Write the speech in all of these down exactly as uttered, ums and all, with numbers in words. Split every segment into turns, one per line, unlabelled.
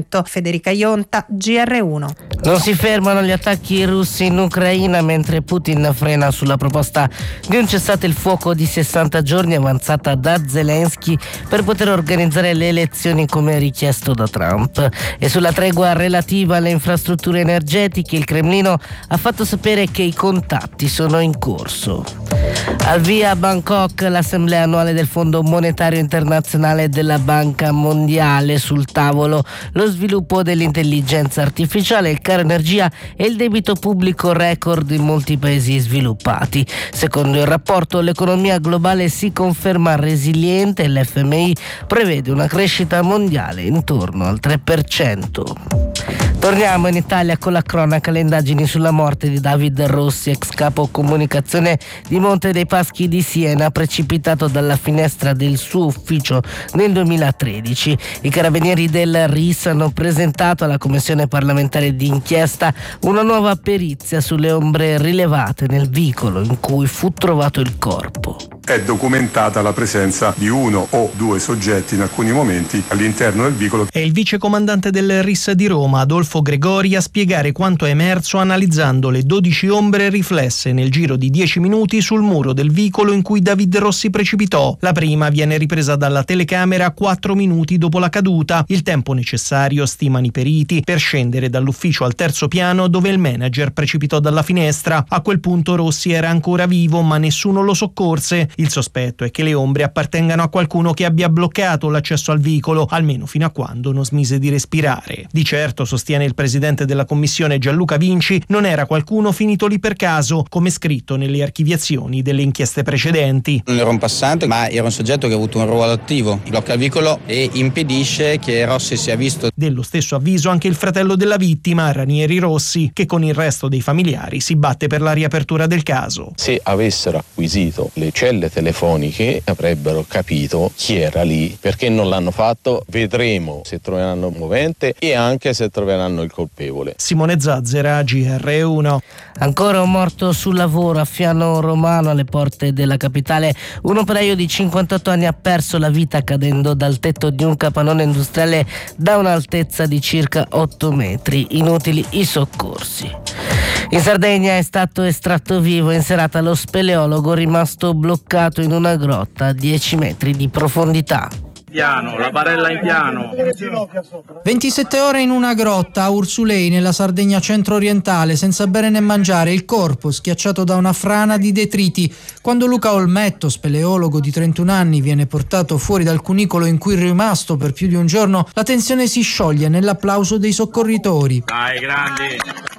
cento. Federica Ionta, G R uno.
Non si fermano gli attacchi russi in Ucraina mentre Putin frena sulla proposta di un cessate il fuoco di sessanta giorni avanzata da Zelensky per poter organizzare le elezioni come richiesto da Trump. E sulla tregua relativa alle infrastrutture energetiche il Cremlino ha fatto sapere che i contatti sono in corso. Al via a Bangkok l'assemblea annuale del Fondo Monetario Internazionale e della Banca Mondiale. Sul tavolo lo sviluppo dell'intelligenza artificiale, il caro energia e il debito pubblico record in molti paesi sviluppati. Secondo il rapporto l'economia globale si conferma resiliente e l'F M I prevede una crescita mondiale intorno al tre per cento. Torniamo in Italia con la cronaca, le indagini sulla morte di David Rossi, ex capo comunicazione di Monte dei Paschi di Siena, precipitato dalla finestra del suo ufficio nel duemilatredici. I carabinieri del R I S hanno presentato alla commissione parlamentare d'inchiesta una nuova perizia sulle ombre rilevate nel veicolo in cui fu trovato il corpo.
È documentata la presenza di uno o due soggetti in alcuni momenti all'interno del veicolo.
È il vicecomandante del R I S di Roma, Adolfo Gregori, a spiegare quanto è emerso analizzando le dodici ombre riflesse nel giro di dieci minuti sul muro del veicolo in cui David Rossi precipitò. La prima viene ripresa dalla telecamera quattro minuti dopo la caduta, il tempo necessario, stimano i periti, per scendere dall'ufficio al terzo piano dove il manager precipitò dalla finestra. A quel punto Rossi era ancora vivo ma nessuno lo soccorse. Il sospetto è che le ombre appartengano a qualcuno che abbia bloccato l'accesso al veicolo, almeno fino a quando non smise di respirare. Di certo, sostiene il presidente della commissione Gianluca Vinci, non era qualcuno finito lì per caso, come scritto nelle archiviazioni delle inchieste precedenti.
Non era un passante, ma era un soggetto che ha avuto un ruolo attivo, blocca il veicolo e impedisce che Rossi sia visto.
Dello stesso avviso anche il fratello della vittima, Ranieri Rossi, che con il resto dei familiari si batte per la riapertura del caso.
Se avessero acquisito le celle telefoniche avrebbero capito chi era lì. Perché non l'hanno fatto? Vedremo se troveranno un movente e anche se troveranno il colpevole.
Simone Zazzera, G R uno.
Ancora un morto sul lavoro a Fiano Romano, alle porte della capitale. Un operaio di cinquantotto anni ha perso la vita cadendo dal tetto di un capannone industriale da un'altezza di circa otto metri. Inutili i soccorsi. In Sardegna è stato estratto vivo in serata lo speleologo rimasto bloccato in una grotta a dieci metri di profondità.
Piano, la barella in piano.
ventisette ore in una grotta a Ursulei, nella Sardegna centro-orientale, senza bere né mangiare, il corpo schiacciato da una frana di detriti. Quando Luca Olmetto, speleologo di trentuno anni, viene portato fuori dal cunicolo in cui è rimasto per più di un giorno, la tensione si scioglie nell'applauso dei soccorritori.
Dai, grandi!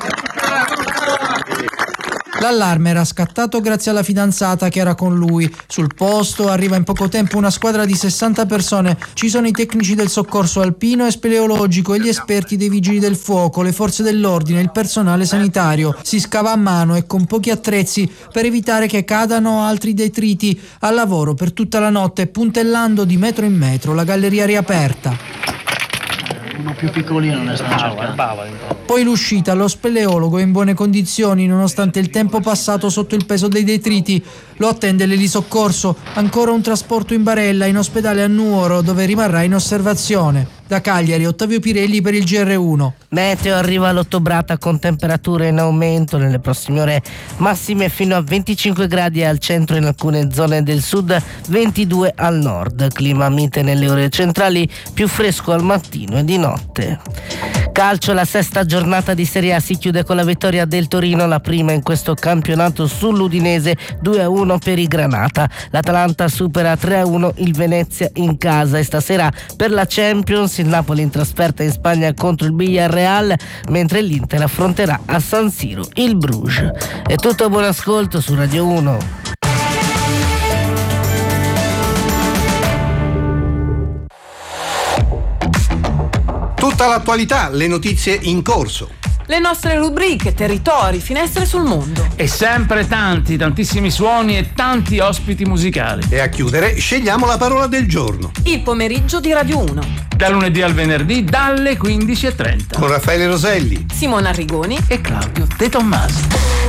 L'allarme era scattato grazie alla fidanzata che era con lui. Sul posto arriva in poco tempo una squadra di sessanta persone. Ci sono i tecnici del soccorso alpino e speleologico e gli esperti dei vigili del fuoco, le forze dell'ordine, il personale sanitario. Si scava a mano e con pochi attrezzi per evitare che cadano altri detriti. Al lavoro per tutta la notte, puntellando di metro in metro la galleria riaperta.
Uno più piccolino ne sta cercando.
Poi l'uscita, lo speleologo è in buone condizioni nonostante il tempo passato sotto il peso dei detriti. Lo attende l'elisoccorso, ancora un trasporto in barella in ospedale a Nuoro dove rimarrà in osservazione. Da Cagliari, Ottavio Pirelli per il G R uno.
Meteo, arriva l'ottobrata con temperature in aumento nelle prossime ore, massime fino a venticinque gradi al centro, in alcune zone del sud, ventidue al nord. Clima mite nelle ore centrali, più fresco al mattino e di notte. Calcio, la sesta giornata di Serie A si chiude con la vittoria del Torino, la prima in questo campionato sull'Udinese, due a uno per i Granata. L'Atalanta supera tre a uno il Venezia in casa e stasera per la Champions il Napoli in trasferta in Spagna contro il Villarreal, mentre l'Inter affronterà a San Siro il Bruges. È tutto, buon ascolto su Radio uno.
Tutta l'attualità, le notizie in corso.
Le nostre rubriche, territori, finestre sul mondo.
E sempre tanti, tantissimi suoni e tanti ospiti musicali.
E a chiudere scegliamo la parola del giorno.
Il pomeriggio di Radio uno.
Da lunedì al venerdì dalle quindici e trenta.
Con Raffaele Roselli,
Simona Arrigoni
e Claudio De Tommasi.